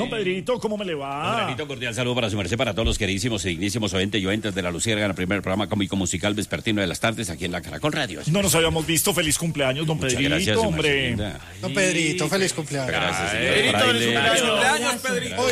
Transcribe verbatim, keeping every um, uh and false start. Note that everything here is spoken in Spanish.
don Pedrito, ¿cómo me le va? Un granito cordial saludo para su merced, para todos los queridísimos y dignísimos oyentes y oyentes de La Luciérnaga, en el primer programa cómico musical vespertino de las tardes aquí en la Caracol Radio. No nos habíamos visto. Feliz cumpleaños, don Muchas Pedrito, gracias, hombre. Ay, don Pedrito, feliz cumpleaños. gracias, señor. Pedrito, Fraile. feliz cumpleaños, Pedrito.